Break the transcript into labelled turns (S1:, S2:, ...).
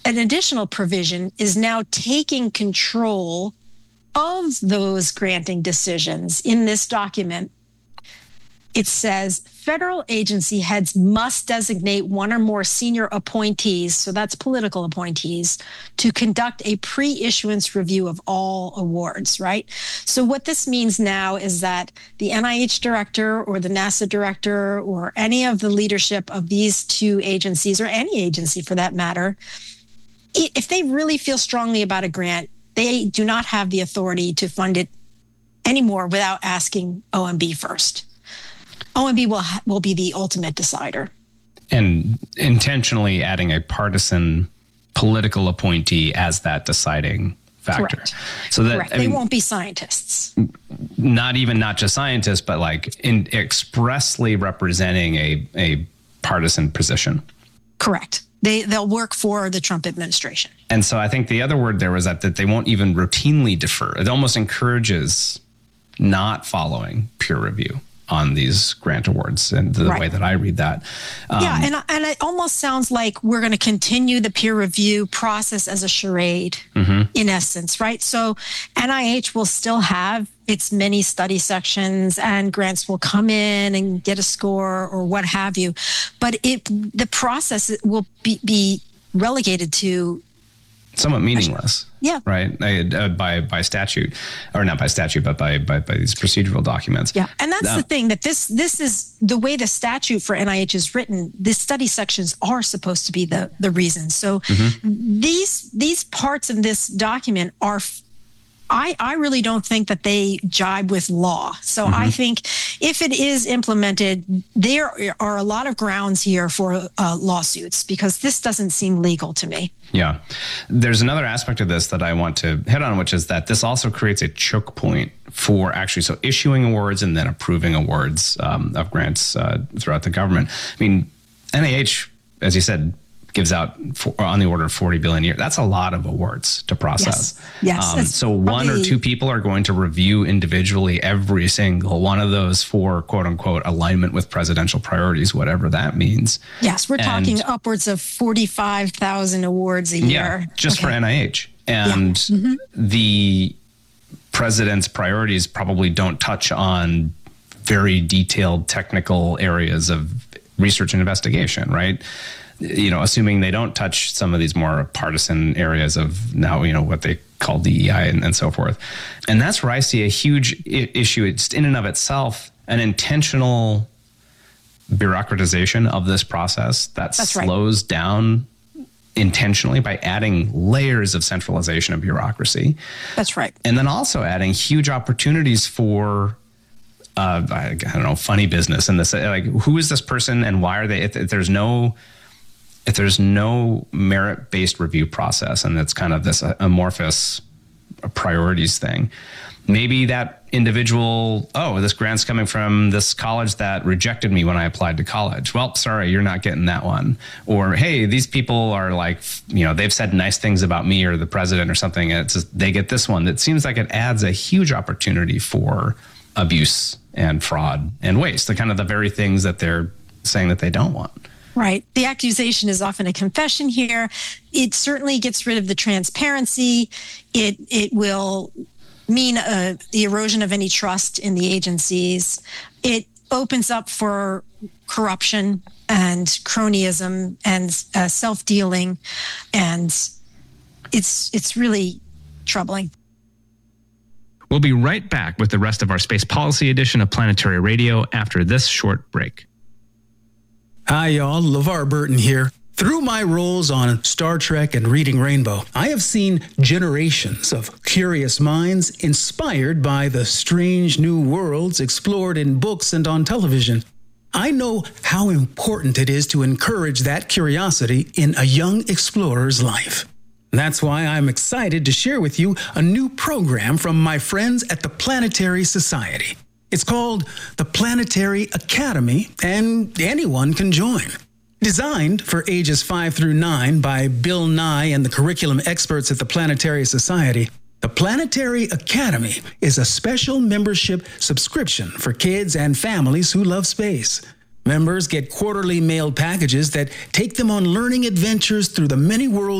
S1: an additional provision is now taking control of those granting decisions. In this document, it says federal agency heads must designate one or more senior appointees, so that's political appointees, to conduct a pre-issuance review of all awards, right? So what this means now is that the NIH director or the NASA director or any of the leadership of these two agencies, or any agency for that matter, if they really feel strongly about a grant, they do not have the authority to fund it anymore without asking OMB first. OMB will be the ultimate decider.
S2: And intentionally adding a partisan political appointee as that deciding factor.
S1: Correct.
S2: So that
S1: Correct. They won't be scientists.
S2: Not just scientists, but like expressly representing a partisan position.
S1: Correct. They'll work for the Trump administration.
S2: And so I think the other word there was that they won't even routinely defer. It almost encourages not following peer review on these grant awards, and the way that I read that.
S1: And it almost sounds like we're going to continue the peer review process as a charade, in essence, right? So NIH will still have its many study sections, and grants will come in and get a score or what have you, but the process will be relegated to
S2: somewhat meaningless.
S1: Yeah.
S2: Right. By statute, or not by statute, but by these procedural documents.
S1: Yeah. And that's the thing, that this is the way the statute for NIH is written. The study sections are supposed to be the reason. So these parts of this document are, I really don't think that they jibe with law. So I think if it is implemented, there are a lot of grounds here for lawsuits, because this doesn't seem legal to me.
S2: Yeah. There's another aspect of this that I want to hit on, which is that this also creates a choke point for so issuing awards and then approving awards of grants throughout the government. I mean, NIH, as you said, gives out on the order of 40 billion a year. That's a lot of awards to process.
S1: Yes.
S2: So one or two people are going to review individually every single one of those for quote unquote alignment with presidential priorities, whatever that means.
S1: Yes, we're talking upwards of 45,000 awards a year.
S2: Yeah, just for NIH. And the president's priorities probably don't touch on very detailed technical areas of research and investigation, right? Assuming they don't touch some of these more partisan areas of now, what they call DEI and so forth. And that's where I see a huge issue. It's in and of itself an intentional bureaucratization of this process that slows down intentionally by adding layers of centralization of bureaucracy.
S1: That's right.
S2: And then also adding huge opportunities for I don't know, funny business in this. Like, who is this person and why are they? If there's no merit-based review process, and it's kind of this amorphous priorities thing, maybe that individual, this grant's coming from this college that rejected me when I applied to college. Well, sorry, you're not getting that one. Or, hey, these people are like, they've said nice things about me or the president or something. And it's just, they get this one. It seems like it adds a huge opportunity for abuse and fraud and waste, the kind of the very things that they're saying that they don't want.
S1: Right. The accusation is often a confession here. It certainly gets rid of the transparency. It will mean the erosion of any trust in the agencies. It opens up for corruption and cronyism and self-dealing, and it's really troubling.
S3: We'll be right back with the rest of our Space Policy edition of Planetary Radio after this short break.
S4: Hi, y'all. LeVar Burton here. Through my roles on Star Trek and Reading Rainbow, I have seen generations of curious minds inspired by the strange new worlds explored in books and on television. I know how important it is to encourage that curiosity in a young explorer's life. That's why I'm excited to share with you a new program from my friends at the Planetary Society. It's called the Planetary Academy, and anyone can join. Designed for ages 5 through 9 by Bill Nye and the curriculum experts at the Planetary Society, the Planetary Academy is a special membership subscription for kids and families who love space. Members get quarterly mailed packages that take them on learning adventures through the many worlds